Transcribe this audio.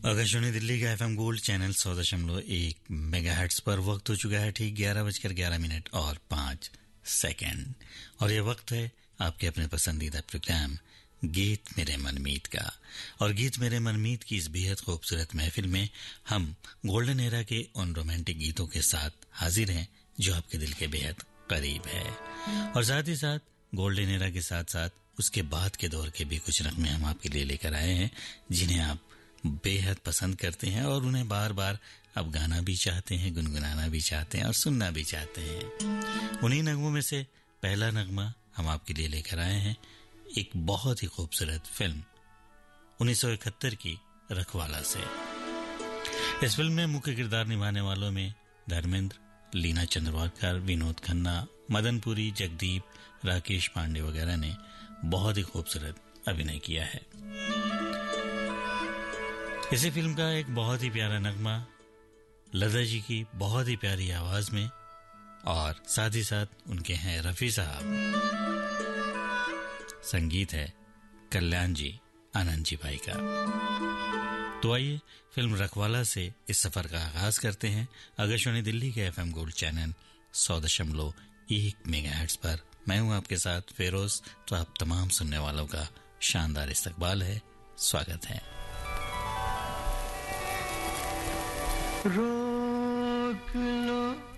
आकाशवाणी दिल्ली का FM gold channel 100.1 megahertz पर वक्त हो चुका है ठीक 11:11 और 5 सेकंड और ये वक्त है आपके अपने पसंदीदा प्रोग्राम गीत मेरे मनमीत का। और गीत मेरे मनमीत की इस बेहद खूबसूरत महफिल में हम गोल्डन एरा के उन रोमांटिक गीतों के साथ हाजिर हैं जो आपके दिल के बेहद करीब है, और साथ ही साथ गोल्डन एरा के साथ साथ उसके बाद के दौर के भी कुछ नगमे हम आपके लिए लेकर आए हैं जिन्हें आप बेहद पसंद करते हैं और उन्हें बार बार अब गाना भी चाहते हैं, गुनगुनाना भी चाहते हैं और सुनना भी चाहते हैं। उन्हीं नगमों में से पहला नगमा हम आपके लिए लेकर आए हैं एक बहुत ही खूबसूरत फिल्म 1971 की रखवाला से। इस फिल्म में मुख्य किरदार निभाने वालों में धर्मेंद्र, लीना चंद्रवाकर, विनोद खन्ना, मदनपुरी, जगदीप, राकेश पांडे वगैरह ने बहुत ही खूबसूरत अभिनय किया है। इसी फिल्म का एक बहुत ही प्यारा नगमा लता जी की बहुत ही प्यारी आवाज में, और साथ ही साथ उनके हैं रफी साहब, संगीत है कल्याण जी, आनंद जी भाई का। तो आइए फिल्म रखवाला से इस सफर का आगाज करते हैं आकाशवाणी दिल्ली के एफएम गोल्ड चैनल 100.1 मेगाहर्ट्ज पर। मैं हूं आपके साथ फेरोज। तो आप तमाम सुनने वालों का शानदार इस्तकबाल है, स्वागत है। रोक लो